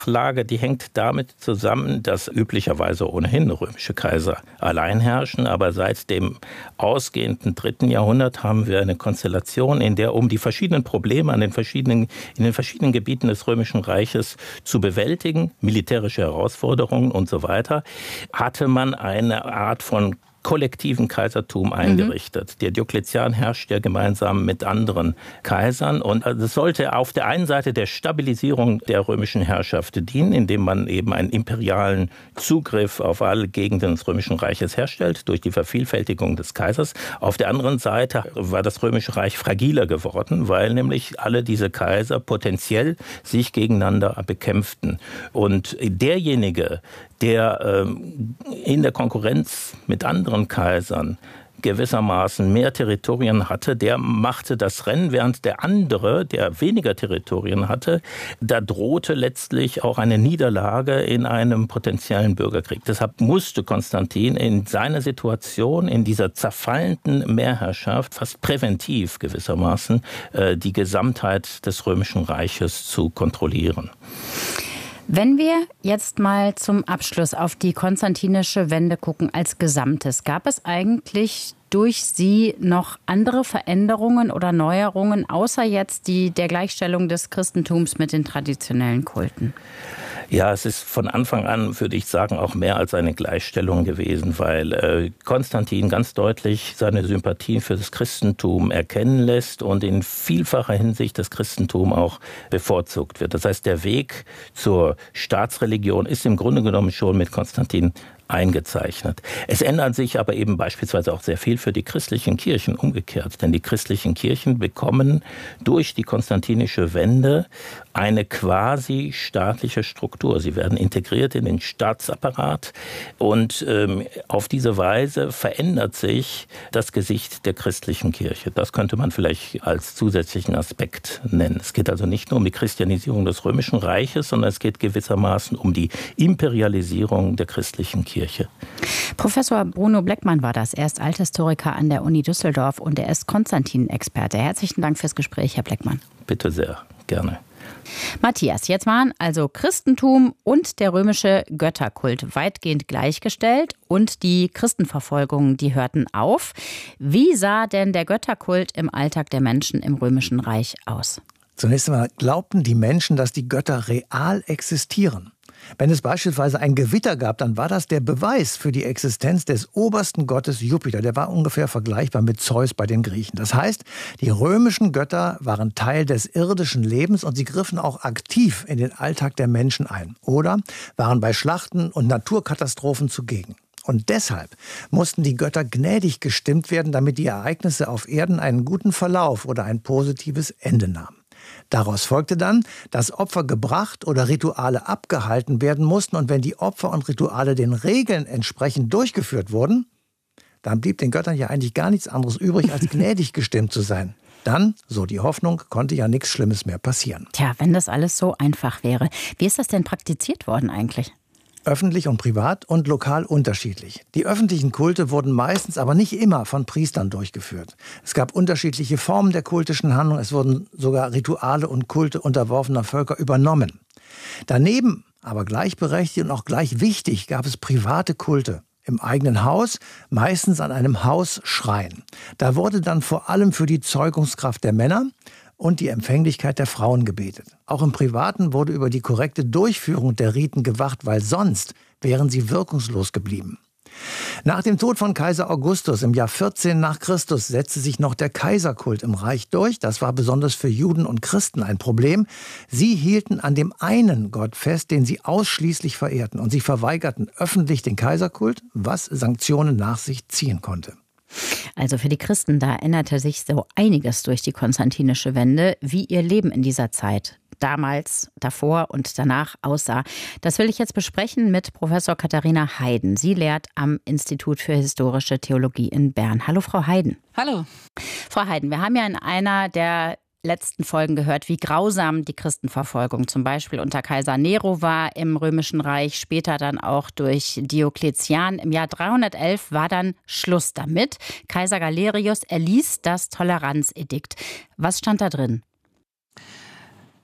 Lage, die hängt damit zusammen, dass üblicherweise ohnehin römische Kaiser allein herrschen. Aber seit dem ausgehenden 3. Jahrhundert haben wir eine Konstellation, in der um die verschiedenen Probleme in den verschiedenen Gebieten des Römischen Reiches zu bewältigen, militärische Herausforderungen und so weiter, hatte man eine Art von kollektiven Kaisertum eingerichtet. Der Diokletian herrscht ja gemeinsam mit anderen Kaisern und es sollte auf der einen Seite der Stabilisierung der römischen Herrschaft dienen, indem man eben einen imperialen Zugriff auf alle Gegenden des Römischen Reiches herstellt durch die Vervielfältigung des Kaisers. Auf der anderen Seite war das Römische Reich fragiler geworden, weil nämlich alle diese Kaiser potenziell sich gegeneinander bekämpften. Und derjenige, der in der Konkurrenz mit anderen Kaisern gewissermaßen mehr Territorien hatte, der machte das Rennen, während der andere, der weniger Territorien hatte, da drohte letztlich auch eine Niederlage in einem potenziellen Bürgerkrieg. Deshalb musste Konstantin in seiner Situation, in dieser zerfallenden Mehrherrschaft, fast präventiv gewissermaßen, die Gesamtheit des Römischen Reiches zu kontrollieren. Wenn wir jetzt mal zum Abschluss auf die konstantinische Wende gucken als Gesamtes, gab es eigentlich durch sie noch andere Veränderungen oder Neuerungen, außer jetzt der Gleichstellung des Christentums mit den traditionellen Kulten? Ja, es ist von Anfang an, würde ich sagen, auch mehr als eine Gleichstellung gewesen, weil Konstantin ganz deutlich seine Sympathien für das Christentum erkennen lässt und in vielfacher Hinsicht das Christentum auch bevorzugt wird. Das heißt, der Weg zur Staatsreligion ist im Grunde genommen schon mit Konstantin eingezeichnet. Es ändert sich aber eben beispielsweise auch sehr viel für die christlichen Kirchen umgekehrt. Denn die christlichen Kirchen bekommen durch die konstantinische Wende eine quasi staatliche Struktur. Sie werden integriert in den Staatsapparat und auf diese Weise verändert sich das Gesicht der christlichen Kirche. Das könnte man vielleicht als zusätzlichen Aspekt nennen. Es geht also nicht nur um die Christianisierung des Römischen Reiches, sondern es geht gewissermaßen um die Imperialisierung der christlichen Kirche. Professor Bruno Bleckmann war das. Er ist Althistoriker an der Uni Düsseldorf und er ist Konstantin-Experte. Herzlichen Dank fürs Gespräch, Herr Bleckmann. Bitte sehr, gerne. Matthias, jetzt waren also Christentum und der römische Götterkult weitgehend gleichgestellt und die Christenverfolgungen, die hörten auf. Wie sah denn der Götterkult im Alltag der Menschen im Römischen Reich aus? Zunächst einmal glaubten die Menschen, dass die Götter real existieren. Wenn es beispielsweise ein Gewitter gab, dann war das der Beweis für die Existenz des obersten Gottes Jupiter. Der war ungefähr vergleichbar mit Zeus bei den Griechen. Das heißt, die römischen Götter waren Teil des irdischen Lebens und sie griffen auch aktiv in den Alltag der Menschen ein. Oder waren bei Schlachten und Naturkatastrophen zugegen. Und deshalb mussten die Götter gnädig gestimmt werden, damit die Ereignisse auf Erden einen guten Verlauf oder ein positives Ende nahmen. Daraus folgte dann, dass Opfer gebracht oder Rituale abgehalten werden mussten. Und wenn die Opfer und Rituale den Regeln entsprechend durchgeführt wurden, dann blieb den Göttern ja eigentlich gar nichts anderes übrig, als gnädig gestimmt zu sein. Dann, so die Hoffnung, konnte ja nichts Schlimmes mehr passieren. Tja, wenn das alles so einfach wäre. Wie ist das denn praktiziert worden eigentlich? Öffentlich und privat und lokal unterschiedlich. Die öffentlichen Kulte wurden meistens, aber nicht immer, von Priestern durchgeführt. Es gab unterschiedliche Formen der kultischen Handlung. Es wurden sogar Rituale und Kulte unterworfener Völker übernommen. Daneben, aber gleichberechtigt und auch gleich wichtig, gab es private Kulte. Im eigenen Haus, meistens an einem Hausschrein. Da wurde dann vor allem für die Zeugungskraft der Männer und die Empfänglichkeit der Frauen gebetet. Auch im Privaten wurde über die korrekte Durchführung der Riten gewacht, weil sonst wären sie wirkungslos geblieben. Nach dem Tod von Kaiser Augustus im Jahr 14 nach Christus setzte sich noch der Kaiserkult im Reich durch. Das war besonders für Juden und Christen ein Problem. Sie hielten an dem einen Gott fest, den sie ausschließlich verehrten. Und sie verweigerten öffentlich den Kaiserkult, was Sanktionen nach sich ziehen konnte. Also für die Christen, da änderte sich so einiges durch die konstantinische Wende, wie ihr Leben in dieser Zeit damals, davor und danach aussah. Das will ich jetzt besprechen mit Professor Katharina Heiden. Sie lehrt am Institut für Historische Theologie in Bern. Hallo, Frau Heiden. Hallo. Frau Heiden, wir haben ja in einer der letzten Folgen gehört, wie grausam die Christenverfolgung zum Beispiel unter Kaiser Nero war im Römischen Reich, später dann auch durch Diokletian. Im Jahr 311 war dann Schluss damit. Kaiser Galerius erließ das Toleranzedikt. Was stand da drin?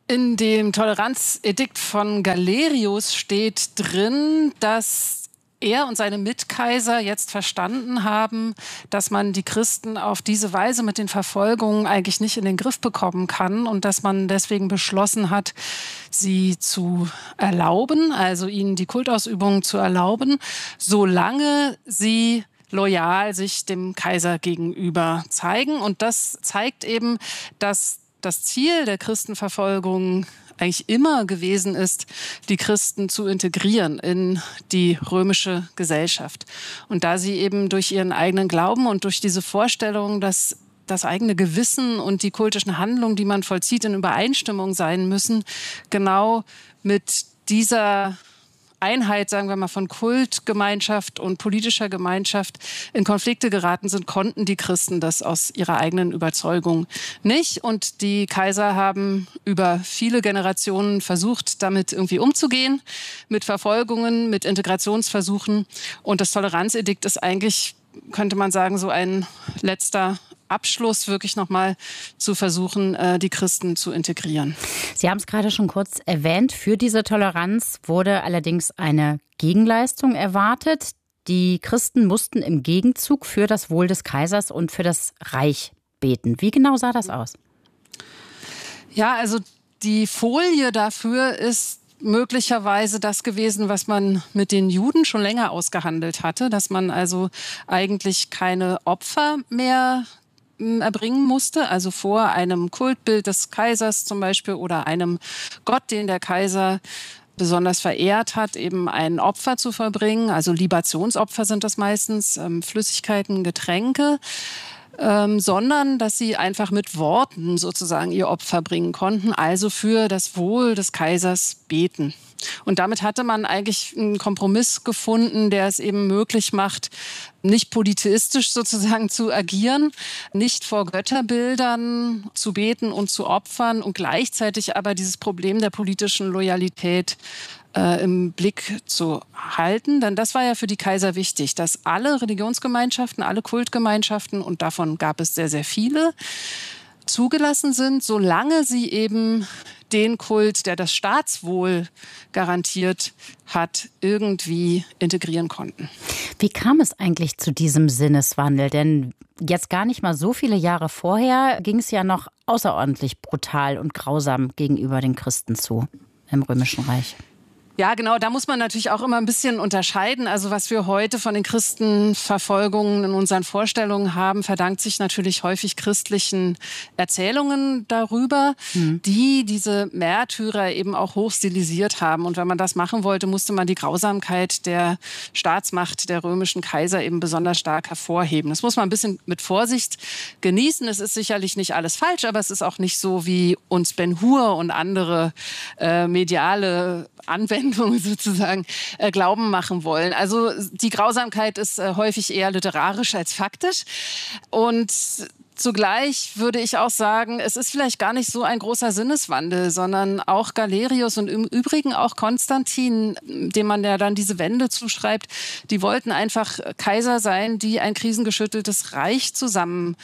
In dem Toleranzedikt von Galerius steht drin, dass er und seine Mitkaiser jetzt verstanden haben, dass man die Christen auf diese Weise mit den Verfolgungen eigentlich nicht in den Griff bekommen kann und dass man deswegen beschlossen hat, sie zu erlauben, also ihnen die Kultausübung zu erlauben, solange sie loyal sich dem Kaiser gegenüber zeigen. Und das zeigt eben, dass das Ziel der Christenverfolgung eigentlich immer gewesen ist, die Christen zu integrieren in die römische Gesellschaft. Und da sie eben durch ihren eigenen Glauben und durch diese Vorstellung, dass das eigene Gewissen und die kultischen Handlungen, die man vollzieht, in Übereinstimmung sein müssen, genau mit dieser Einheit, sagen wir mal, von Kultgemeinschaft und politischer Gemeinschaft in Konflikte geraten sind, konnten die Christen das aus ihrer eigenen Überzeugung nicht. Und die Kaiser haben über viele Generationen versucht, damit irgendwie umzugehen, mit Verfolgungen, mit Integrationsversuchen. Und das Toleranzedikt ist eigentlich, könnte man sagen, so ein letzter Abschluss, wirklich nochmal zu versuchen, die Christen zu integrieren. Sie haben es gerade schon kurz erwähnt. Für diese Toleranz wurde allerdings eine Gegenleistung erwartet. Die Christen mussten im Gegenzug für das Wohl des Kaisers und für das Reich beten. Wie genau sah das aus? Ja, also die Folie dafür ist möglicherweise das gewesen, was man mit den Juden schon länger ausgehandelt hatte, dass man also eigentlich keine Opfer mehr erbringen musste, also vor einem Kultbild des Kaisers zum Beispiel oder einem Gott, den der Kaiser besonders verehrt hat, eben ein Opfer zu vollbringen. Also Libationsopfer sind das meistens, Flüssigkeiten, Getränke, sondern dass sie einfach mit Worten sozusagen ihr Opfer bringen konnten, also für das Wohl des Kaisers beten. Und damit hatte man eigentlich einen Kompromiss gefunden, der es eben möglich macht, nicht polytheistisch sozusagen zu agieren, nicht vor Götterbildern zu beten und zu opfern und gleichzeitig aber dieses Problem der politischen Loyalität im Blick zu halten. Denn das war ja für die Kaiser wichtig, dass alle Religionsgemeinschaften, alle Kultgemeinschaften, und davon gab es sehr, sehr viele, zugelassen sind, solange sie eben den Kult, der das Staatswohl garantiert hat, irgendwie integrieren konnten. Wie kam es eigentlich zu diesem Sinneswandel? Denn jetzt gar nicht mal so viele Jahre vorher ging es ja noch außerordentlich brutal und grausam gegenüber den Christen zu im Römischen Reich. Ja, genau, da muss man natürlich auch immer ein bisschen unterscheiden. Also was wir heute von den Christenverfolgungen in unseren Vorstellungen haben, verdankt sich natürlich häufig christlichen Erzählungen darüber, die diese Märtyrer eben auch hochstilisiert haben. Und wenn man das machen wollte, musste man die Grausamkeit der Staatsmacht der römischen Kaiser eben besonders stark hervorheben. Das muss man ein bisschen mit Vorsicht genießen. Es ist sicherlich nicht alles falsch, aber es ist auch nicht so, wie uns Ben Hur und andere mediale Anwendungen sozusagen glauben machen wollen. Also die Grausamkeit ist häufig eher literarisch als faktisch. Und zugleich würde ich auch sagen, es ist vielleicht gar nicht so ein großer Sinneswandel, sondern auch Galerius und im Übrigen auch Konstantin, dem man ja dann diese Wende zuschreibt, die wollten einfach Kaiser sein, die ein krisengeschütteltes Reich zusammenhalten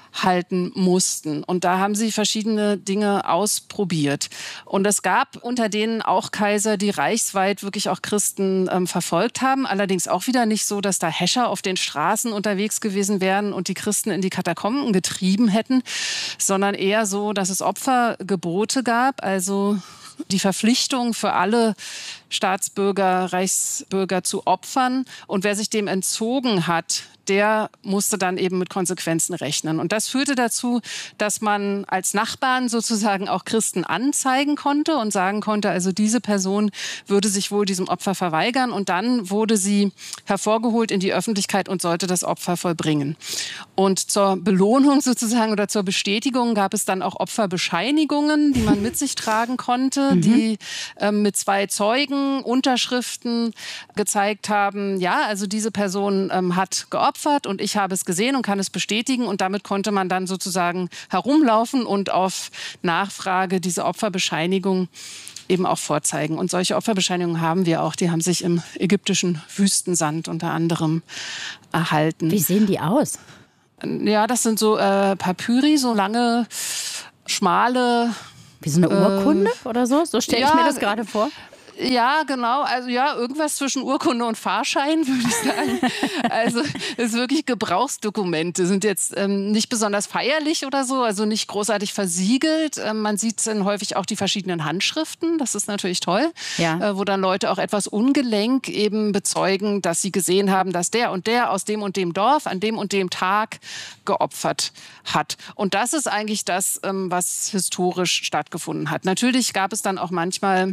mussten. Und da haben sie verschiedene Dinge ausprobiert. Und es gab unter denen auch Kaiser, die reichsweit wirklich auch Christen verfolgt haben. Allerdings auch wieder nicht so, dass da Häscher auf den Straßen unterwegs gewesen wären und die Christen in die Katakomben getrieben hätten, sondern eher so, dass es Opfergebote gab, also die Verpflichtung für alle Staatsbürger, Reichsbürger zu opfern. Und wer sich dem entzogen hat, der musste dann eben mit Konsequenzen rechnen. Und das führte dazu, dass man als Nachbarn sozusagen auch Christen anzeigen konnte und sagen konnte, also diese Person würde sich wohl diesem Opfer verweigern. Und dann wurde sie hervorgeholt in die Öffentlichkeit und sollte das Opfer vollbringen. Und zur Belohnung sozusagen oder zur Bestätigung gab es dann auch Opferbescheinigungen, die man mit sich tragen konnte, die mit 2 Zeugen Unterschriften gezeigt haben, ja, also diese Person hat geopfert und ich habe es gesehen und kann es bestätigen. Und damit konnte man dann sozusagen herumlaufen und auf Nachfrage diese Opferbescheinigung eben auch vorzeigen. Und solche Opferbescheinigungen haben wir auch. Die haben sich im ägyptischen Wüstensand unter anderem erhalten. Wie sehen die aus? Ja, das sind so Papyri, so lange, schmale Wie so eine Urkunde oder so? So stelle ich mir das gerade vor. Ja, genau. Also ja, irgendwas zwischen Urkunde und Fahrschein, würde ich sagen. Also es ist wirklich Gebrauchsdokumente. Sind jetzt nicht besonders feierlich oder so, also nicht großartig versiegelt. Man sieht dann häufig auch die verschiedenen Handschriften. Das ist natürlich toll, wo dann Leute auch etwas ungelenk eben bezeugen, dass sie gesehen haben, dass der und der aus dem und dem Dorf an dem und dem Tag geopfert hat. Und das ist eigentlich das, was historisch stattgefunden hat. Natürlich gab es dann auch manchmal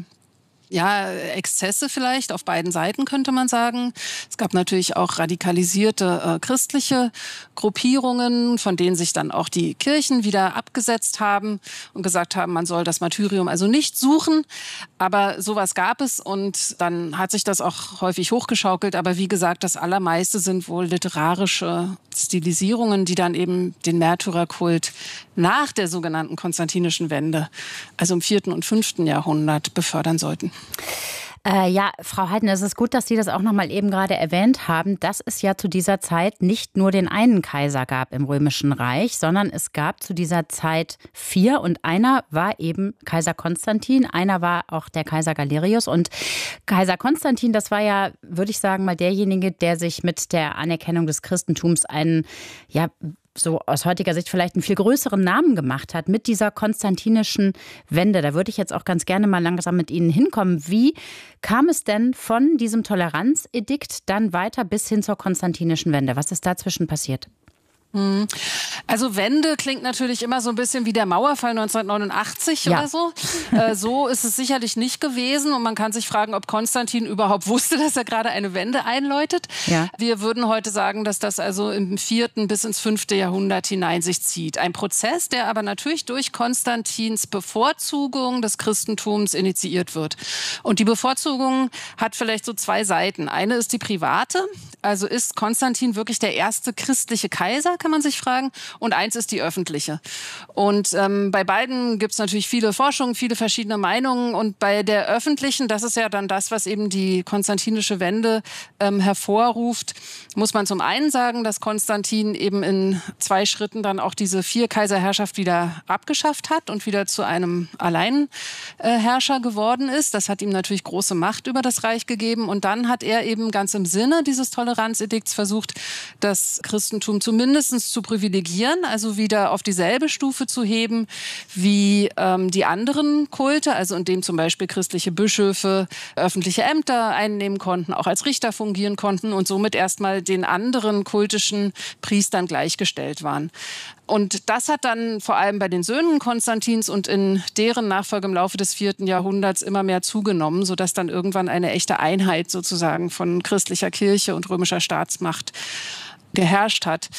Exzesse vielleicht auf beiden Seiten, könnte man sagen. Es gab natürlich auch radikalisierte christliche Gruppierungen, von denen sich dann auch die Kirchen wieder abgesetzt haben und gesagt haben, man soll das Martyrium also nicht suchen. Aber sowas gab es und dann hat sich das auch häufig hochgeschaukelt. Aber wie gesagt, das Allermeiste sind wohl literarische Stilisierungen, die dann eben den Märtyrerkult nach der sogenannten konstantinischen Wende, also im 4. und 5. Jahrhundert, befördern sollten. Frau Heiden, es ist gut, dass Sie das auch noch mal eben gerade erwähnt haben, dass es ja zu dieser Zeit nicht nur den einen Kaiser gab im Römischen Reich, sondern es gab zu dieser Zeit 4 und einer war eben Kaiser Konstantin, einer war auch der Kaiser Galerius und Kaiser Konstantin, das war ja, würde ich sagen, mal derjenige, der sich mit der Anerkennung des Christentums einen, so aus heutiger Sicht vielleicht einen viel größeren Namen gemacht hat mit dieser konstantinischen Wende. Da würde ich jetzt auch ganz gerne mal langsam mit Ihnen hinkommen. Wie kam es denn von diesem Toleranzedikt dann weiter bis hin zur konstantinischen Wende? Was ist dazwischen passiert? Also Wende klingt natürlich immer so ein bisschen wie der Mauerfall 1989 oder so. So ist es sicherlich nicht gewesen und man kann sich fragen, ob Konstantin überhaupt wusste, dass er gerade eine Wende einläutet. Ja. Wir würden heute sagen, dass das also im 4. bis ins 5. Jahrhundert hinein sich zieht. Ein Prozess, der aber natürlich durch Konstantins Bevorzugung des Christentums initiiert wird. Und die Bevorzugung hat vielleicht so 2 Seiten. Eine ist die private, also ist Konstantin wirklich der erste christliche Kaiser, kann man sich fragen. Und eins ist die öffentliche. Und bei beiden gibt es natürlich viele Forschungen, viele verschiedene Meinungen. Und bei der öffentlichen, das ist ja dann das, was eben die konstantinische Wende hervorruft, muss man zum einen sagen, dass Konstantin eben in 2 Schritten dann auch diese 4-Kaiserherrschaft wieder abgeschafft hat und wieder zu einem Alleinherrscher geworden ist. Das hat ihm natürlich große Macht über das Reich gegeben. Und dann hat er eben ganz im Sinne dieses Toleranzedikts versucht, das Christentum zumindest zu privilegieren, also wieder auf dieselbe Stufe zu heben wie die anderen Kulte, also in dem zum Beispiel christliche Bischöfe öffentliche Ämter einnehmen konnten, auch als Richter fungieren konnten und somit erstmal den anderen kultischen Priestern gleichgestellt waren. Und das hat dann vor allem bei den Söhnen Konstantins und in deren Nachfolge im Laufe des 4. Jahrhunderts immer mehr zugenommen, sodass dann irgendwann eine echte Einheit sozusagen von christlicher Kirche und römischer Staatsmacht geherrscht hat.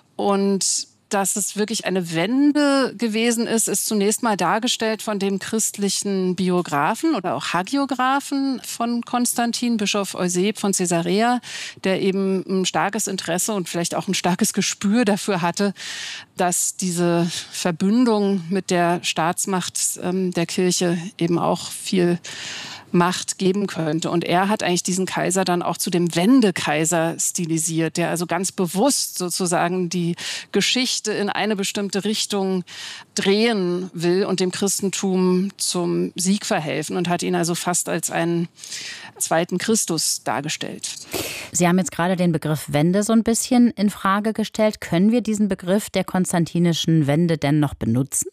Und dass es wirklich eine Wende gewesen ist, ist zunächst mal dargestellt von dem christlichen Biografen oder auch Hagiographen von Konstantin, Bischof Euseb von Caesarea, der eben ein starkes Interesse und vielleicht auch ein starkes Gespür dafür hatte, dass diese Verbündung mit der Staatsmacht der Kirche eben auch viel Macht geben könnte. Und er hat eigentlich diesen Kaiser dann auch zu dem Wendekaiser stilisiert, der also ganz bewusst sozusagen die Geschichte in eine bestimmte Richtung drehen will und dem Christentum zum Sieg verhelfen und hat ihn also fast als einen zweiten Christus dargestellt. Sie haben jetzt gerade den Begriff Wende so ein bisschen in Frage gestellt. Können wir diesen Begriff der konstantinischen Wende denn noch benutzen?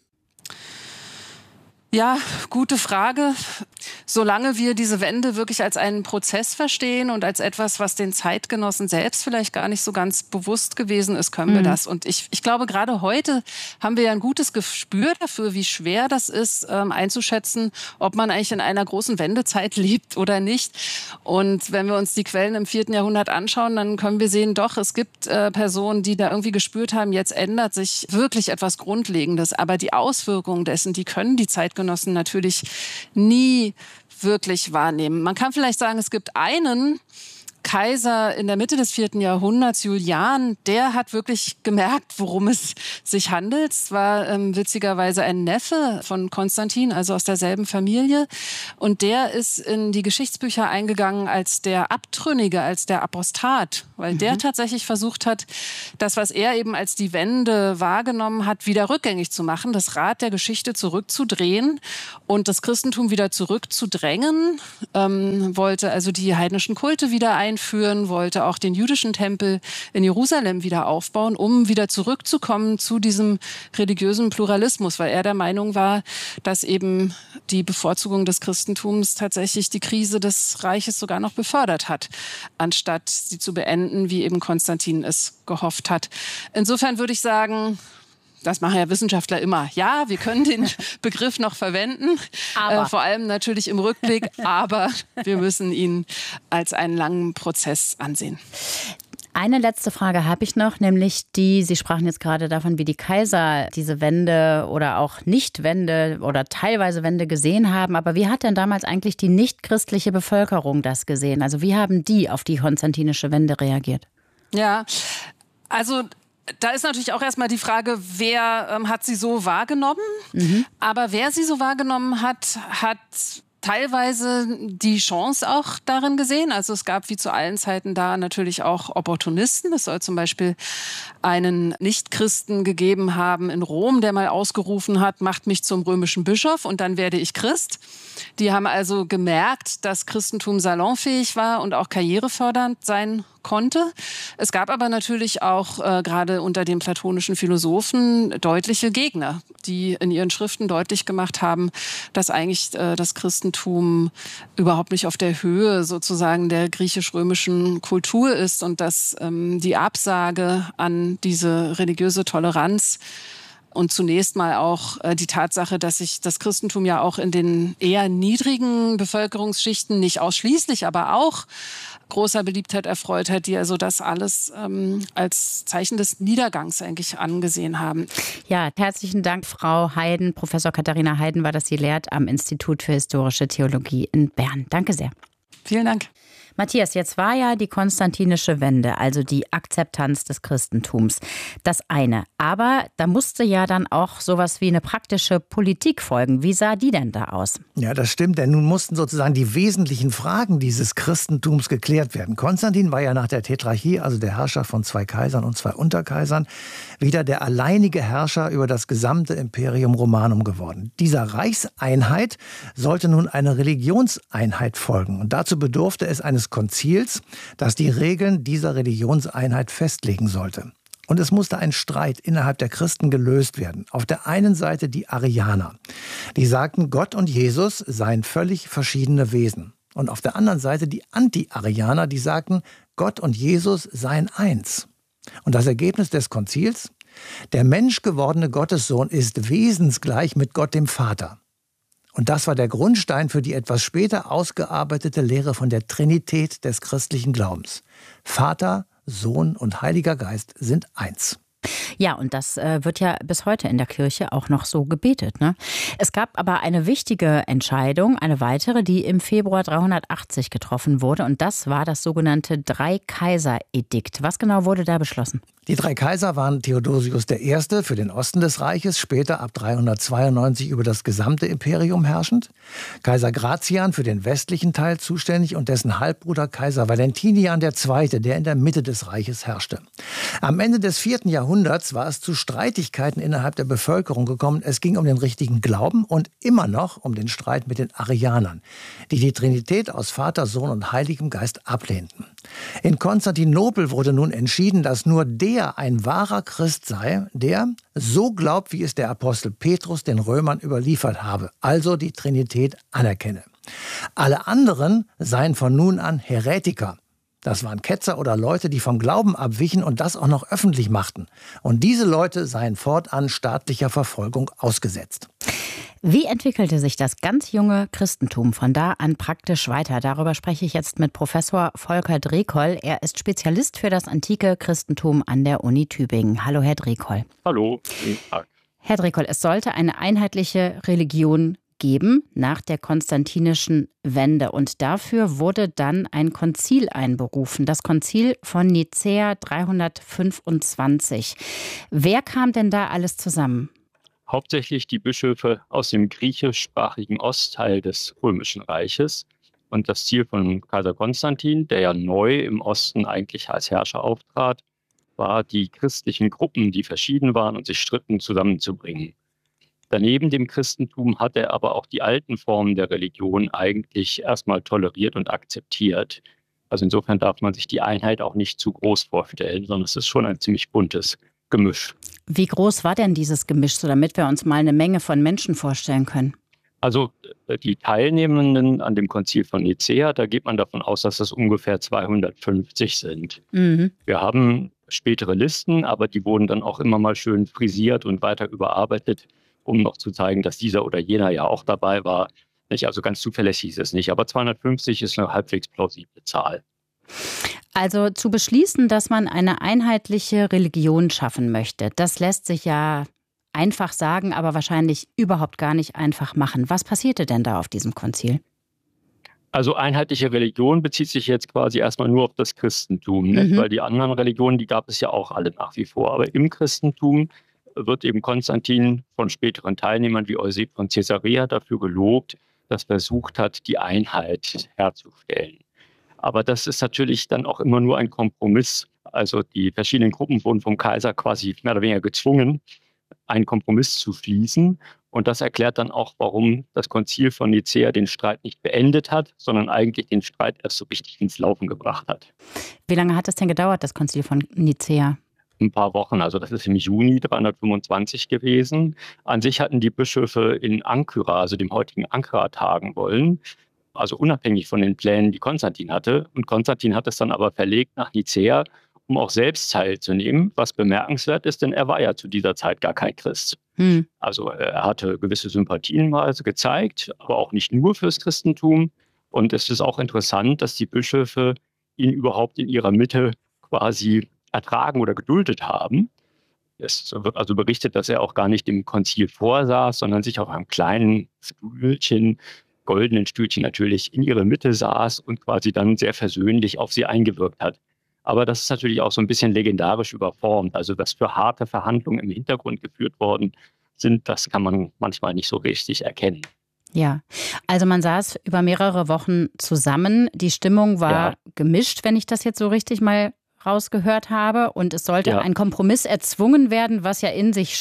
Ja, gute Frage. Solange wir diese Wende wirklich als einen Prozess verstehen und als etwas, was den Zeitgenossen selbst vielleicht gar nicht so ganz bewusst gewesen ist, können wir das. Und ich glaube, gerade heute haben wir ja ein gutes Gespür dafür, wie schwer das ist, einzuschätzen, ob man eigentlich in einer großen Wendezeit lebt oder nicht. Und wenn wir uns die Quellen im 4. Jahrhundert anschauen, dann können wir sehen, doch, es gibt Personen, die da irgendwie gespürt haben, jetzt ändert sich wirklich etwas Grundlegendes. Aber die Auswirkungen dessen, die können die Zeitgenossen natürlich nie wirklich wahrnehmen. Man kann vielleicht sagen, es gibt einen Kaiser in der Mitte des 4. Jahrhunderts, Julian, der hat wirklich gemerkt, worum es sich handelt. Es war witzigerweise ein Neffe von Konstantin, also aus derselben Familie. Und der ist in die Geschichtsbücher eingegangen als der Abtrünnige, als der Apostat, weil der tatsächlich versucht hat, das, was er eben als die Wende wahrgenommen hat, wieder rückgängig zu machen, das Rad der Geschichte zurückzudrehen und das Christentum wieder zurückzudrängen, wollte also die heidnischen Kulte wieder einführen, wollte auch den jüdischen Tempel in Jerusalem wieder aufbauen, um wieder zurückzukommen zu diesem religiösen Pluralismus, weil er der Meinung war, dass eben die Bevorzugung des Christentums tatsächlich die Krise des Reiches sogar noch befördert hat, anstatt sie zu beenden, wie eben Konstantin es gehofft hat. Insofern würde ich sagen, das machen ja Wissenschaftler immer. Ja, wir können den Begriff noch verwenden, vor allem natürlich im Rückblick, aber wir müssen ihn als einen langen Prozess ansehen. Eine letzte Frage habe ich noch, nämlich Sie sprachen jetzt gerade davon, wie die Kaiser diese Wende oder auch Nicht-Wende oder teilweise Wende gesehen haben. Aber wie hat denn damals eigentlich die nichtchristliche Bevölkerung das gesehen? Also wie haben die auf die konstantinische Wende reagiert? Ja, also da ist natürlich auch erstmal die Frage, wer hat sie so wahrgenommen? Aber wer sie so wahrgenommen hat, hat teilweise die Chance auch darin gesehen. Also es gab wie zu allen Zeiten da natürlich auch Opportunisten. Es soll zum Beispiel einen Nichtchristen gegeben haben in Rom, der mal ausgerufen hat, macht mich zum römischen Bischof und dann werde ich Christ. Die haben also gemerkt, dass Christentum salonfähig war und auch karrierefördernd sein konnte. Es gab aber natürlich auch gerade unter den platonischen Philosophen deutliche Gegner, die in ihren Schriften deutlich gemacht haben, dass eigentlich das Christentum überhaupt nicht auf der Höhe sozusagen der griechisch-römischen Kultur ist und dass die Absage an diese religiöse Toleranz und zunächst mal auch die Tatsache, dass sich das Christentum ja auch in den eher niedrigen Bevölkerungsschichten nicht ausschließlich, aber auch großer Beliebtheit erfreut hat, die also das alles als Zeichen des Niedergangs eigentlich angesehen haben. Ja, herzlichen Dank, Frau Heiden. Professor Katharina Heiden war das. Sie lehrt am Institut für Historische Theologie in Bern. Danke sehr. Vielen Dank. Matthias, jetzt war ja die konstantinische Wende, also die Akzeptanz des Christentums, das eine. Aber da musste ja dann auch sowas wie eine praktische Politik folgen. Wie sah die denn da aus? Ja, das stimmt, denn nun mussten sozusagen die wesentlichen Fragen dieses Christentums geklärt werden. Konstantin war ja nach der Tetrarchie, also der Herrscher von 2 Kaisern und 2 Unterkaisern, wieder der alleinige Herrscher über das gesamte Imperium Romanum geworden. Dieser Reichseinheit sollte nun eine Religionseinheit folgen. Und dazu bedurfte es eines Konzils, das die Regeln dieser Religionseinheit festlegen sollte. Und es musste ein Streit innerhalb der Christen gelöst werden. Auf der einen Seite die Arianer. Die sagten, Gott und Jesus seien völlig verschiedene Wesen. Und auf der anderen Seite die Anti-Arianer, die sagten, Gott und Jesus seien eins. Und das Ergebnis des Konzils? Der menschgewordene Gottessohn ist wesensgleich mit Gott dem Vater. Und das war der Grundstein für die etwas später ausgearbeitete Lehre von der Trinität des christlichen Glaubens. Vater, Sohn und Heiliger Geist sind eins. Ja, und das wird ja bis heute in der Kirche auch noch so gebetet, ne? Es gab aber eine wichtige Entscheidung, eine weitere, die im Februar 380 getroffen wurde. Und das war das sogenannte Drei-Kaiser-Edikt. Was genau wurde da beschlossen? Die 3 Kaiser waren Theodosius I. für den Osten des Reiches, später ab 392 über das gesamte Imperium herrschend, Kaiser Gratian für den westlichen Teil zuständig und dessen Halbbruder Kaiser Valentinian II., der in der Mitte des Reiches herrschte. Am Ende des 4. Jahrhunderts war es zu Streitigkeiten innerhalb der Bevölkerung gekommen. Es ging um den richtigen Glauben und immer noch um den Streit mit den Arianern, die die Trinität aus Vater, Sohn und Heiligem Geist ablehnten. In Konstantinopel wurde nun entschieden, dass nur der ein wahrer Christ sei, der so glaubt, wie es der Apostel Petrus den Römern überliefert habe, also die Trinität anerkenne. Alle anderen seien von nun an Häretiker. Das waren Ketzer oder Leute, die vom Glauben abwichen und das auch noch öffentlich machten. Und diese Leute seien fortan staatlicher Verfolgung ausgesetzt. Wie entwickelte sich das ganz junge Christentum von da an praktisch weiter? Darüber spreche ich jetzt mit Professor Volker Drekoll. Er ist Spezialist für das antike Christentum an der Uni Tübingen. Hallo, Herr Drekoll. Hallo, guten Tag. Herr Drekoll, es sollte eine einheitliche Religion geben nach der konstantinischen Wende. Und dafür wurde dann ein Konzil einberufen, das Konzil von Nicäa 325. Wer kam denn da alles zusammen? Hauptsächlich die Bischöfe aus dem griechischsprachigen Ostteil des Römischen Reiches. Und das Ziel von Kaiser Konstantin, der ja neu im Osten eigentlich als Herrscher auftrat, war, die christlichen Gruppen, die verschieden waren und sich stritten, zusammenzubringen. Daneben dem Christentum hat er aber auch die alten Formen der Religion eigentlich erstmal toleriert und akzeptiert. Also insofern darf man sich die Einheit auch nicht zu groß vorstellen, sondern es ist schon ein ziemlich buntes Gemisch. Wie groß war denn dieses Gemisch, so damit wir uns mal eine Menge von Menschen vorstellen können? Also die Teilnehmenden an dem Konzil von Nicäa, da geht man davon aus, dass das ungefähr 250 sind. Wir haben spätere Listen, aber die wurden dann auch immer mal schön frisiert und weiter überarbeitet, um noch zu zeigen, dass dieser oder jener ja auch dabei war. Also ganz zuverlässig ist es nicht, aber 250 ist eine halbwegs plausible Zahl. Also zu beschließen, dass man eine einheitliche Religion schaffen möchte, das lässt sich ja einfach sagen, aber wahrscheinlich überhaupt gar nicht einfach machen. Was passierte denn da auf diesem Konzil? Also einheitliche Religion bezieht sich jetzt quasi erstmal nur auf das Christentum, nicht? Weil die anderen Religionen, die gab es ja auch alle nach wie vor. Aber im Christentum wird eben Konstantin von späteren Teilnehmern wie Euseb von Caesarea dafür gelobt, dass er versucht hat, die Einheit herzustellen. Aber das ist natürlich dann auch immer nur ein Kompromiss. Also die verschiedenen Gruppen wurden vom Kaiser quasi mehr oder weniger gezwungen, einen Kompromiss zu schließen. Und das erklärt dann auch, warum das Konzil von Nicäa den Streit nicht beendet hat, sondern eigentlich den Streit erst so richtig ins Laufen gebracht hat. Wie lange hat es denn gedauert, das Konzil von Nicäa? Ein paar Wochen, also das ist im Juni 325 gewesen. An sich hatten die Bischöfe in Ancyra, also dem heutigen Ankara, tagen wollen, also unabhängig von den Plänen, die Konstantin hatte. Und Konstantin hat es dann aber verlegt nach Nicäa, um auch selbst teilzunehmen, was bemerkenswert ist, denn er war ja zu dieser Zeit gar kein Christ. Also er hatte gewisse Sympathien mal gezeigt, aber auch nicht nur fürs Christentum. Und es ist auch interessant, dass die Bischöfe ihn überhaupt in ihrer Mitte quasi ertragen oder geduldet haben. Es wird also berichtet, dass er auch gar nicht im Konzil vorsaß, sondern sich auf einem kleinen Stühlchen, goldenen Stühlchen natürlich, in ihre Mitte saß und quasi dann sehr versöhnlich auf sie eingewirkt hat. Aber das ist natürlich auch so ein bisschen legendarisch überformt. Also was für harte Verhandlungen im Hintergrund geführt worden sind, das kann man manchmal nicht so richtig erkennen. Ja, also man saß über mehrere Wochen zusammen. Die Stimmung war gemischt, wenn ich das jetzt so richtig mal rausgehört habe. Und es sollte ein Kompromiss erzwungen werden, was ja in sich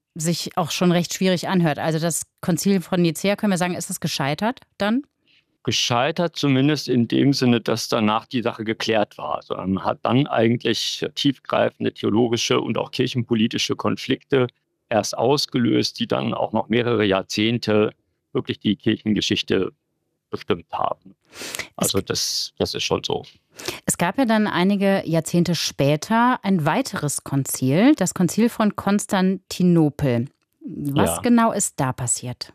auch schon recht schwierig anhört. Also das Konzil von Nicäa, können wir sagen, ist es gescheitert dann? Gescheitert zumindest in dem Sinne, dass danach die Sache geklärt war. Sondern man hat dann eigentlich tiefgreifende theologische und auch kirchenpolitische Konflikte erst ausgelöst, die dann auch noch mehrere Jahrzehnte wirklich die Kirchengeschichte bestimmt haben. Also das ist schon so. Es gab ja dann einige Jahrzehnte später ein weiteres Konzil, das Konzil von Konstantinopel. Was genau ist da passiert?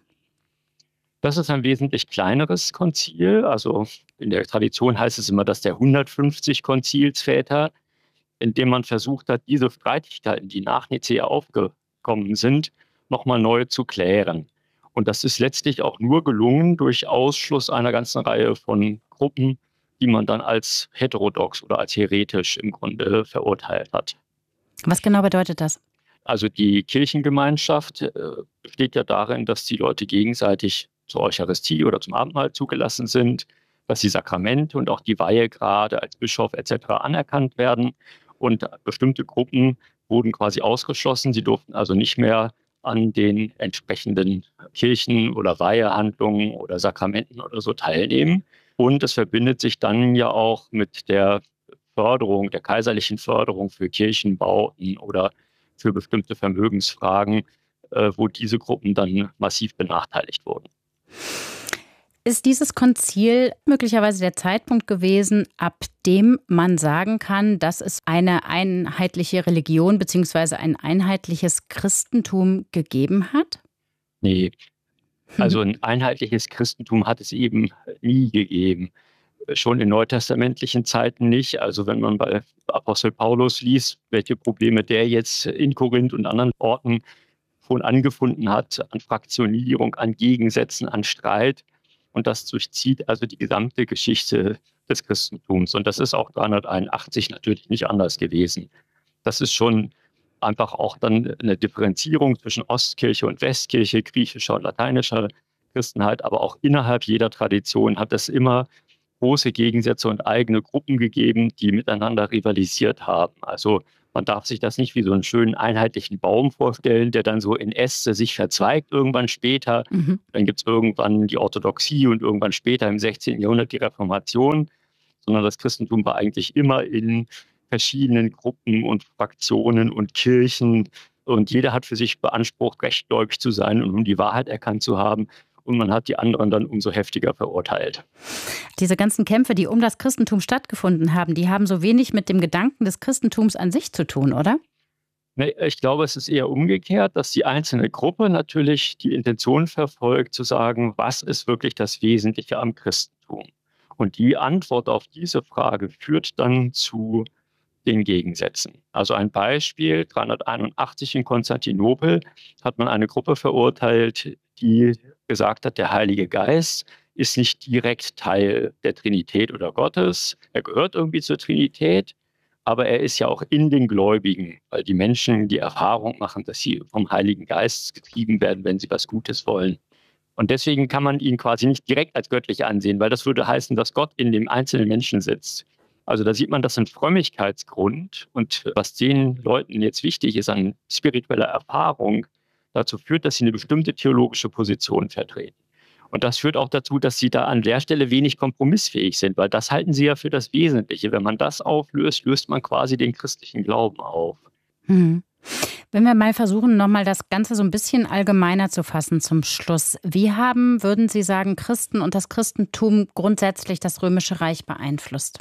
Das ist ein wesentlich kleineres Konzil. Also in der Tradition heißt es immer, dass der 150 Konzilsväter, in dem man versucht hat, diese Streitigkeiten, die nach Nicäa aufgekommen sind, nochmal neu zu klären. Und das ist letztlich auch nur gelungen durch Ausschluss einer ganzen Reihe von Gruppen, die man dann als heterodox oder als heretisch im Grunde verurteilt hat. Was genau bedeutet das? Also die Kirchengemeinschaft besteht ja darin, dass die Leute gegenseitig zur Eucharistie oder zum Abendmahl zugelassen sind, dass die Sakramente und auch die Weihegrade als Bischof etc. anerkannt werden. Und bestimmte Gruppen wurden quasi ausgeschlossen. Sie durften also nicht mehr an den entsprechenden Kirchen- oder Weihehandlungen oder Sakramenten oder so teilnehmen. Und es verbindet sich dann ja auch mit der Förderung, der kaiserlichen Förderung für Kirchenbauten oder für bestimmte Vermögensfragen, wo diese Gruppen dann massiv benachteiligt wurden. Ist dieses Konzil möglicherweise der Zeitpunkt gewesen, ab dem man sagen kann, dass es eine einheitliche Religion bzw. ein einheitliches Christentum gegeben hat? Nee, also ein einheitliches Christentum hat es eben nie gegeben. Schon in neutestamentlichen Zeiten nicht. Also wenn man bei Apostel Paulus liest, welche Probleme der jetzt in Korinth und anderen Orten vorhin angefunden hat, an Fraktionierung, an Gegensätzen, an Streit. Und das durchzieht also die gesamte Geschichte des Christentums. Und das ist auch 381 natürlich nicht anders gewesen. Das ist schon einfach auch dann eine Differenzierung zwischen Ostkirche und Westkirche, griechischer und lateinischer Christenheit. Aber auch innerhalb jeder Tradition hat es immer große Gegensätze und eigene Gruppen gegeben, die miteinander rivalisiert haben. Also man darf sich das nicht wie so einen schönen einheitlichen Baum vorstellen, der dann so in Äste sich verzweigt irgendwann später. Dann gibt es irgendwann die Orthodoxie und irgendwann später im 16. Jahrhundert die Reformation, sondern das Christentum war eigentlich immer in verschiedenen Gruppen und Fraktionen und Kirchen und jeder hat für sich beansprucht, rechtgläubig zu sein und um die Wahrheit erkannt zu haben. Und man hat die anderen dann umso heftiger verurteilt. Diese ganzen Kämpfe, die um das Christentum stattgefunden haben, die haben so wenig mit dem Gedanken des Christentums an sich zu tun, oder? Nee, ich glaube, es ist eher umgekehrt, dass die einzelne Gruppe natürlich die Intention verfolgt, zu sagen, was ist wirklich das Wesentliche am Christentum? Und die Antwort auf diese Frage führt dann zu den Gegensätzen. Also ein Beispiel, 381 in Konstantinopel hat man eine Gruppe verurteilt, die gesagt hat, der Heilige Geist ist nicht direkt Teil der Trinität oder Gottes. Er gehört irgendwie zur Trinität, aber er ist ja auch in den Gläubigen, weil die Menschen die Erfahrung machen, dass sie vom Heiligen Geist getrieben werden, wenn sie was Gutes wollen. Und deswegen kann man ihn quasi nicht direkt als göttlich ansehen, weil das würde heißen, dass Gott in dem einzelnen Menschen sitzt. Also da sieht man, das ist ein Frömmigkeitsgrund. Und was den Leuten jetzt wichtig ist an spiritueller Erfahrung, dazu führt, dass sie eine bestimmte theologische Position vertreten. Und das führt auch dazu, dass sie da an der Stelle wenig kompromissfähig sind, weil das halten sie ja für das Wesentliche. Wenn man das auflöst, löst man quasi den christlichen Glauben auf. Wenn wir mal versuchen, nochmal das Ganze so ein bisschen allgemeiner zu fassen zum Schluss. Wie haben, würden Sie sagen, Christen und das Christentum grundsätzlich das Römische Reich beeinflusst?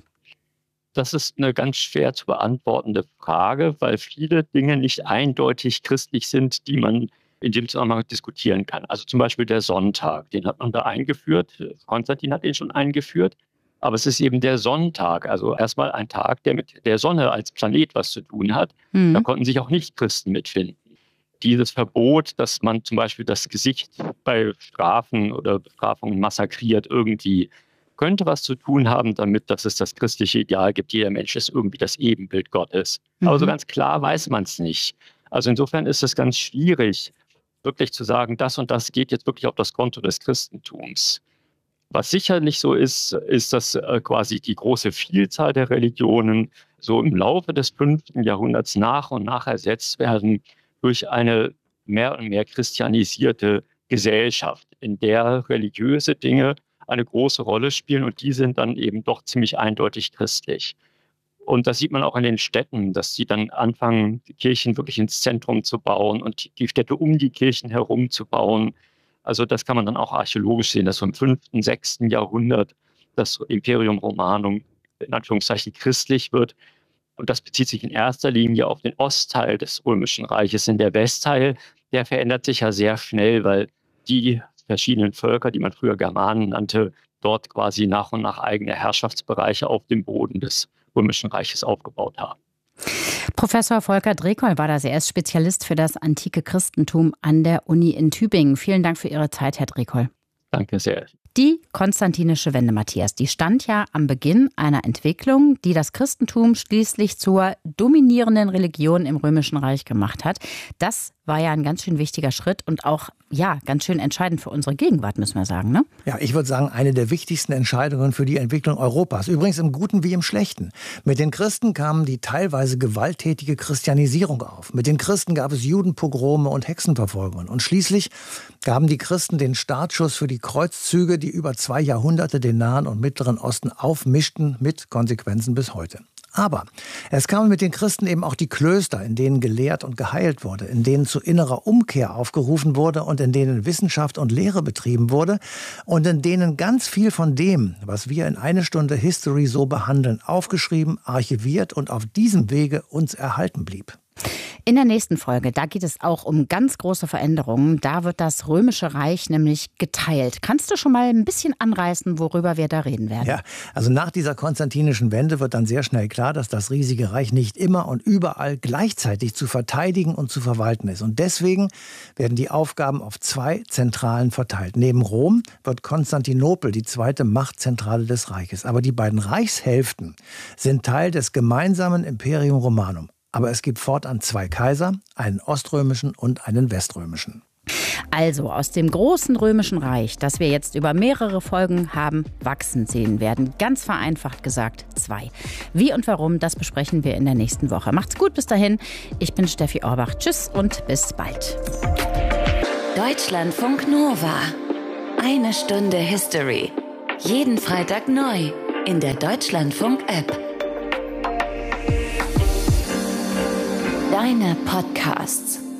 Das ist eine ganz schwer zu beantwortende Frage, weil viele Dinge nicht eindeutig christlich sind, die man in dem Zusammenhang diskutieren kann. Also zum Beispiel der Sonntag, den hat man da eingeführt. Konstantin hat den schon eingeführt. Aber es ist eben der Sonntag, also erstmal ein Tag, der mit der Sonne als Planet was zu tun hat. Da konnten sich auch Nicht-Christen mitfinden. Dieses Verbot, dass man zum Beispiel das Gesicht bei Strafen oder Bestrafungen massakriert, irgendwie könnte was zu tun haben damit, dass es das christliche Ideal gibt, jeder Mensch ist irgendwie das Ebenbild Gottes. Aber so ganz klar weiß man es nicht. Also insofern ist es ganz schwierig, wirklich zu sagen, das und das geht jetzt wirklich auf das Konto des Christentums. Was sicherlich so ist, ist, dass quasi die große Vielzahl der Religionen so im Laufe des 5. Jahrhunderts nach und nach ersetzt werden durch eine mehr und mehr christianisierte Gesellschaft, in der religiöse Dinge eine große Rolle spielen und die sind dann eben doch ziemlich eindeutig christlich. Und das sieht man auch in den Städten, dass sie dann anfangen, die Kirchen wirklich ins Zentrum zu bauen und die Städte um die Kirchen herum zu bauen. Also das kann man dann auch archäologisch sehen, dass so im 5., 6. Jahrhundert das Imperium Romanum in Anführungszeichen christlich wird. Und das bezieht sich in erster Linie auf den Ostteil des Römischen Reiches. In der Westteil, der verändert sich ja sehr schnell, weil die verschiedenen Völker, die man früher Germanen nannte, dort quasi nach und nach eigene Herrschaftsbereiche auf dem Boden des Römischen Reiches aufgebaut haben. Professor Volker Drekoll war das. Er ist Spezialist für das antike Christentum an der Uni in Tübingen. Vielen Dank für Ihre Zeit, Herr Drekoll. Danke sehr. Die konstantinische Wende, Matthias, die stand ja am Beginn einer Entwicklung, die das Christentum schließlich zur dominierenden Religion im Römischen Reich gemacht hat. Das war ja ein ganz schön wichtiger Schritt und auch ganz schön entscheidend für unsere Gegenwart, müssen wir sagen, ne? Ja, ich würde sagen, eine der wichtigsten Entscheidungen für die Entwicklung Europas. Übrigens im Guten wie im Schlechten. Mit den Christen kam die teilweise gewalttätige Christianisierung auf. Mit den Christen gab es Judenpogrome und Hexenverfolgungen. Und schließlich gaben die Christen den Startschuss für die Kreuzzüge, die über 2 Jahrhunderte den Nahen und Mittleren Osten aufmischten, mit Konsequenzen bis heute. Aber es kamen mit den Christen eben auch die Klöster, in denen gelehrt und geheilt wurde, in denen zu innerer Umkehr aufgerufen wurde und in denen Wissenschaft und Lehre betrieben wurde und in denen ganz viel von dem, was wir in eine Stunde History so behandeln, aufgeschrieben, archiviert und auf diesem Wege uns erhalten blieb. In der nächsten Folge, da geht es auch um ganz große Veränderungen. Da wird das Römische Reich nämlich geteilt. Kannst du schon mal ein bisschen anreißen, worüber wir da reden werden? Ja, also nach dieser konstantinischen Wende wird dann sehr schnell klar, dass das riesige Reich nicht immer und überall gleichzeitig zu verteidigen und zu verwalten ist. Und deswegen werden die Aufgaben auf 2 Zentralen verteilt. Neben Rom wird Konstantinopel die zweite Machtzentrale des Reiches. Aber die beiden Reichshälften sind Teil des gemeinsamen Imperium Romanum. Aber es gibt fortan 2 Kaiser, einen oströmischen und einen weströmischen. Also aus dem großen Römischen Reich, das wir jetzt über mehrere Folgen haben wachsen sehen werden, ganz vereinfacht gesagt 2. Wie und warum, das besprechen wir in der nächsten Woche. Macht's gut, bis dahin. Ich bin Steffi Orbach. Tschüss und bis bald. Deutschlandfunk Nova. 1 Stunde History. Jeden Freitag neu in der Deutschlandfunk-App. Deine Podcasts.